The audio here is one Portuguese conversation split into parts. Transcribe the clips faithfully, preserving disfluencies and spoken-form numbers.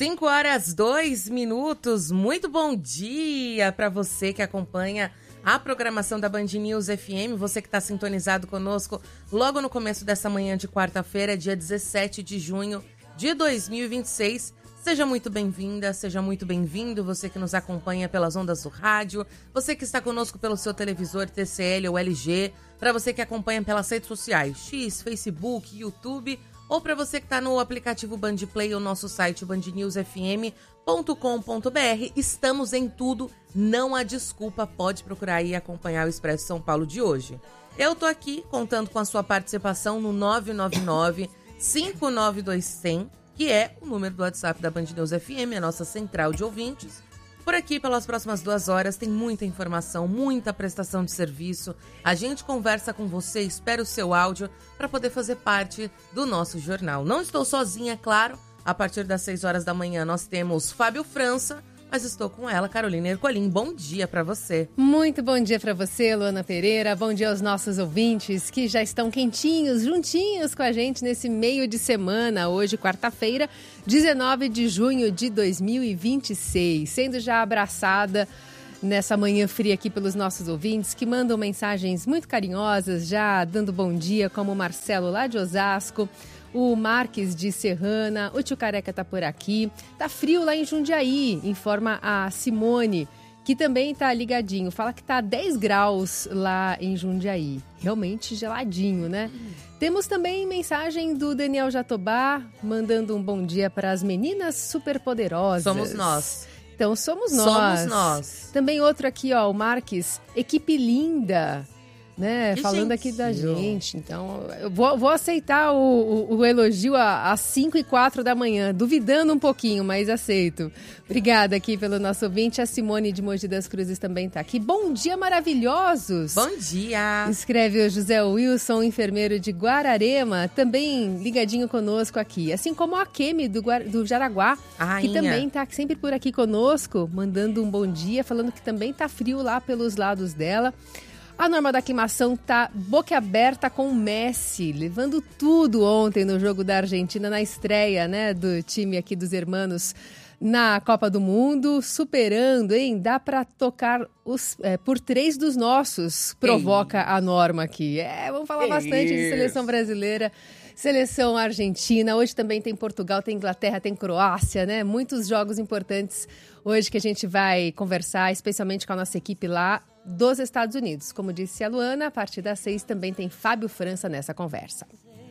cinco horas, dois minutos. Muito bom dia para você que acompanha a programação da Band News F M. Você que está sintonizado conosco logo no começo dessa manhã de quarta-feira, dia dezessete de junho de dois mil e vinte e seis. Seja muito bem-vinda, seja muito bem-vindo, você que nos acompanha pelas ondas do rádio, você que está conosco pelo seu televisor T C L ou L G, para você que acompanha pelas redes sociais, X, Facebook, YouTube, ou para você que está no aplicativo Band Play ou nosso site band news f m ponto com ponto b r. Estamos em tudo, não há desculpa, pode procurar aí e acompanhar o Expresso São Paulo de hoje. Eu tô aqui contando com a sua participação no nove nove nove, cinco nove dois, zero zero, que é o número do WhatsApp da Band News F M, a nossa central de ouvintes. Por aqui, pelas próximas duas horas, tem muita informação, muita prestação de serviço. A gente conversa com você, espera o seu áudio para poder fazer parte do nosso jornal. Não estou sozinha, claro. A partir das seis horas da manhã nós temos Fábio França, mas estou com ela, Carolina Ercolim. Bom dia para você. Muito bom dia para você, Luana Pereira. Bom dia aos nossos ouvintes que já estão quentinhos, juntinhos com a gente nesse meio de semana. Hoje, quarta-feira, dezenove de junho de dois mil e vinte e seis. Sendo já abraçada nessa manhã fria aqui pelos nossos ouvintes que mandam mensagens muito carinhosas, já dando bom dia, como o Marcelo lá de Osasco, o Marques de Serrana, o tio Careca tá por aqui. Tá frio lá em Jundiaí, informa a Simone, que também tá ligadinho. Fala que tá dez graus lá em Jundiaí. Realmente geladinho, né? Hum. Temos também mensagem do Daniel Jatobá, mandando um bom dia para as meninas superpoderosas. Somos nós. Então, somos nós. Somos nós. Também outro aqui, ó, o Marques, equipe linda. Né? Falando gentil. Aqui da gente. Então, eu vou, vou aceitar o, o, o elogio às cinco e quatro da manhã, duvidando um pouquinho, mas aceito. Obrigada aqui pelo nosso ouvinte. A Simone de Mogi das Cruzes também está aqui. Bom dia, maravilhosos! Bom dia! Escreve o José Wilson, enfermeiro de Guararema, também ligadinho conosco aqui. Assim como a Kemi do, do Jaraguá, a que também está sempre por aqui conosco, mandando um bom dia, falando que também está frio lá pelos lados dela. A Norma da Aclimação tá boca aberta com o Messi, levando tudo ontem no jogo da Argentina, na estreia, né, do time aqui dos Hermanos na Copa do Mundo, superando, hein? Dá para tocar os, é, por três dos nossos, provoca Ei. a Norma aqui. É, vamos falar que bastante isso. de seleção brasileira, seleção argentina. Hoje também tem Portugal, tem Inglaterra, tem Croácia, né? Muitos jogos importantes hoje que a gente vai conversar, especialmente com a nossa equipe lá dos Estados Unidos. Como disse a Luana, a partir das seis também tem Fábio França nessa conversa.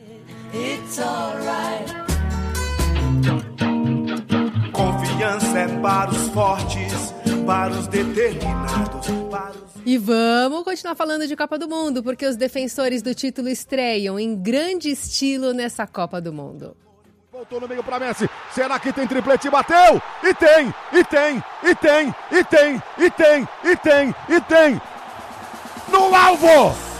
It's alright. Confiança é para os fortes, para os determinados, para os... E vamos continuar falando de Copa do Mundo, porque os defensores do título estreiam em grande estilo nessa Copa do Mundo. Voltou no meio para Messi, será que tem triplete? Bateu! E tem, e tem, e tem, e tem, e tem, e tem, e tem! No alvo!